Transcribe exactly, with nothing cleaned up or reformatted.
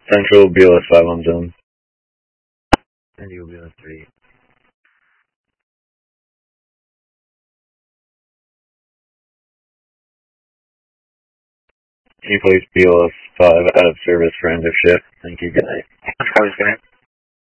Central, B L S five on zone. And you B L S three. Can you place B L S five out of service for end of shift? Thank you. Good night. That's how he's going.